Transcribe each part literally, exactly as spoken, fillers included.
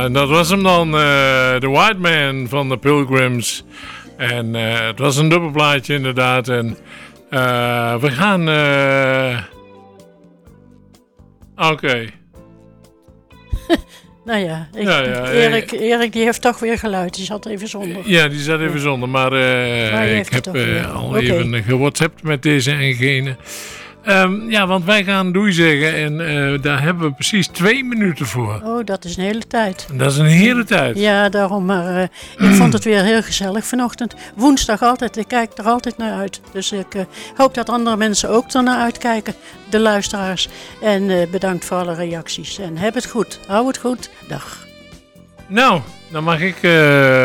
en dat was hem dan. The uh, White Man van de Pilgrims. En uh, het was een dubbelplaatje inderdaad. En uh, we gaan... Uh... Oké. Okay. Nou ja, ik, ja, ja Erik, Erik die heeft toch weer geluid. Die zat even zonder. Ja, die zat even ja. zonder. Maar, uh, maar ik heb uh, al okay. even gewhatsappt met deze en gene. Um, ja, want wij gaan doei zeggen en uh, daar hebben we precies twee minuten voor. Oh, dat is een hele tijd. Dat is een hele tijd. Ja, daarom. Maar uh, ik vond het weer heel gezellig vanochtend. Woensdag altijd. Ik kijk er altijd naar uit. Dus ik uh, hoop dat andere mensen ook er naar uitkijken. De luisteraars. En uh, bedankt voor alle reacties. En heb het goed. Hou het goed. Dag. Nou, dan mag ik uh,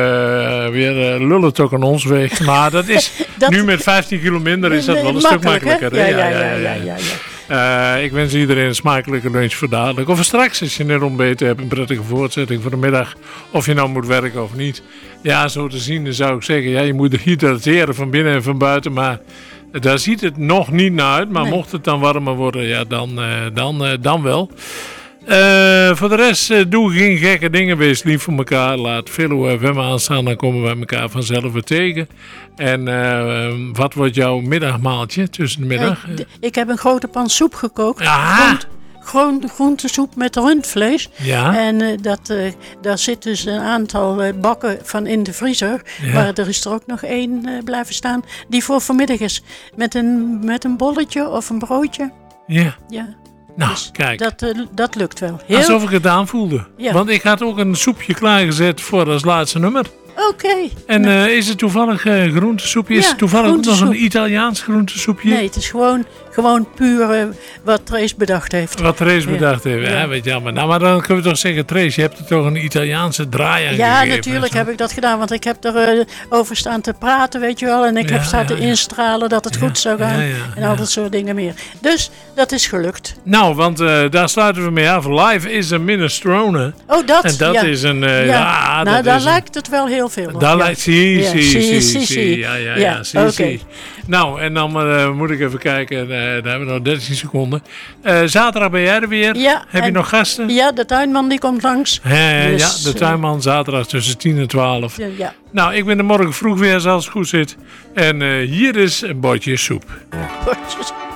weer uh, lullen toch aan ons weg. Maar dat is dat, nu met vijftien kilo minder is dat wel een stuk makkelijker. Ja, ja, ja. ja, ja, ja. Uh, ik wens iedereen een smakelijke lunch voor dadelijk. Of straks, als je net ontbeten hebt, een prettige voortzetting voor de middag. Of je nou moet werken of niet. Ja, zo te zien dan zou ik zeggen, ja, je moet hydrateren van binnen en van buiten. Maar daar ziet het nog niet naar uit. Maar nee. mocht het dan warmer worden, ja, dan, uh, dan, uh, dan wel. Uh, voor de rest, uh, doe geen gekke dingen. Wees lief voor elkaar. Laat Philo F M aanstaan. Dan komen wij elkaar vanzelf weer tegen. En uh, wat wordt jouw middagmaaltje tussen de middag? Uh, d- ik heb een grote pan soep gekookt. Groent, groen, groentesoep met rundvlees. Ja. En uh, dat, uh, daar zit dus een aantal uh, bakken van in de vriezer. Ja. Maar er is er ook nog één uh, blijven staan. Die voor vanmiddag is. Met een, met een bolletje of een broodje. Ja. Ja. Nou, dus kijk. Dat, uh, dat lukt wel. Heel... Alsof ik het aanvoelde. Ja. Want ik had ook een soepje klaargezet voor als laatste nummer. Oké. Okay. En uh, is het toevallig uh, groentesoepje? Is ja, het toevallig groentesoep. nog een Italiaans groentesoepje? Nee, het is gewoon, gewoon puur uh, wat Trace bedacht heeft. Wat Trace ja. bedacht heeft, ja, ja. weet je maar. Nou, maar dan kunnen we toch zeggen, Trace, je hebt er toch een Italiaanse draai aan ja, gegeven. Ja, natuurlijk heb ik dat gedaan, want ik heb er uh, over staan te praten, weet je wel. En ik ja, heb staan te ja, instralen dat het ja, goed zou gaan. Ja, ja, en al ja. dat soort dingen meer. Dus, dat is gelukt. Nou, want uh, daar sluiten we mee af. Live is a minestrone. Oh, dat? En dat ja. is een... Uh, ja. ja, nou, dat daar is lijkt het wel heel veel op. Daar lijkt... Zie, ja. zie, zie, zie, zie, zie. Ja, ja, ja. ja. zie, okay. zie. Nou, en dan uh, moet ik even kijken. Uh, daar hebben we nog dertien seconden. Uh, zaterdag ben jij er weer. Ja, Heb je nog gasten? Ja, de tuinman die komt langs. He, dus, ja, de tuinman zaterdag tussen tien en twaalf. Ja, ja. Nou, ik ben er morgen vroeg weer als het goed zit. En uh, hier is een bordje soep. Bordjes.